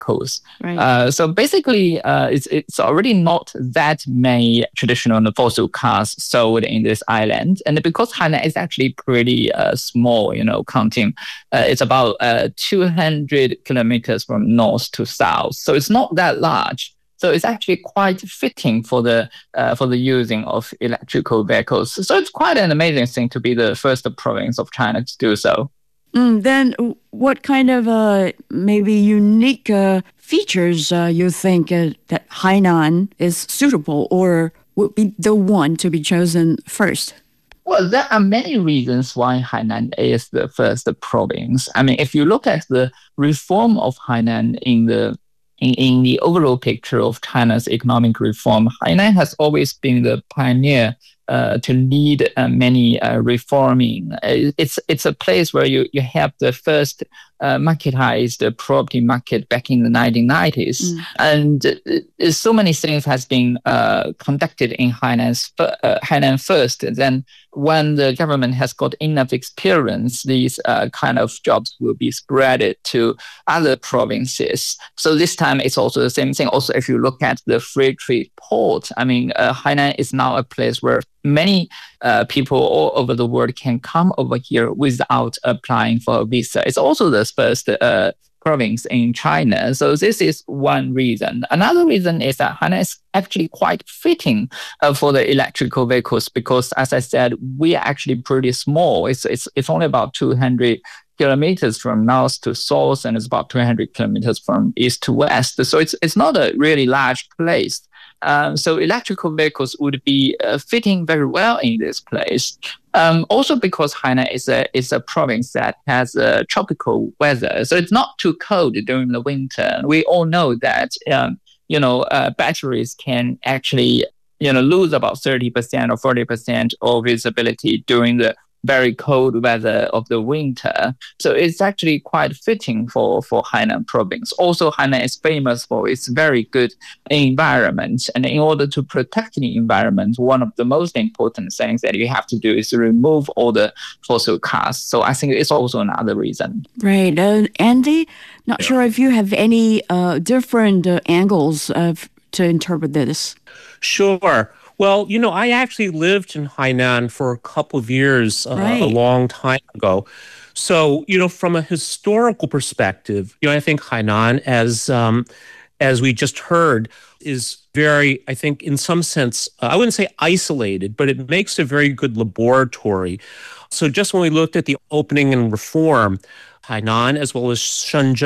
coast. Right. So basically, it's already not that many traditional fossil cars sold in this island, and because Hainan is actually pretty small, counting, it's about 200 kilometers from north to south, so it's not that large. So it's actually quite fitting for the using of electrical vehicles. So it's quite an amazing thing to be the first province of China to do so. Then what kind of maybe unique features you think that Hainan is suitable or would be the one to be chosen first? Well, there are many reasons why Hainan is the first province. I mean, if you look at the reform of Hainan in the overall picture of China's economic reform, Hainan has always been the pioneer to lead many reforming. It's a place where you have the first marketized property market back in the 1990s, and so many things has been conducted in Hainan first. Then, when the government has got enough experience, these kind of jobs will be spread to other provinces. So this time it's also the same thing. Also, if you look at the free trade port, I mean, Hainan is now a place where many people all over the world can come over here without applying for a visa. It's also the first province in China. So this is one reason. Another reason is that Hainan is actually quite fitting for the electrical vehicles because, as I said, we are actually pretty small. It's only about 200 kilometers from north to south, and it's about 200 kilometers from east to west. So it's not a really large place. So electrical vehicles would be fitting very well in this place. Also because Hainan is a province that has tropical weather, so it's not too cold during the winter. We all know that batteries can actually lose about 30% or 40% of visibility during the very cold weather of the winter. So it's actually quite fitting for Hainan province. Also, Hainan is famous for its very good environment. And in order to protect the environment, one of the most important things that you have to do is to remove all the fossil cars. So I think it's also another reason. Right. Andy, not sure if you have any different angles to interpret this. Sure. Well, I actually lived in Hainan for a couple of years a long time ago. So, from a historical perspective, I think Hainan, as we just heard, is very, I think, in some sense, I wouldn't say isolated, but it makes a very good laboratory. So just when we looked at the opening and reform, Hainan as well as Shenzhen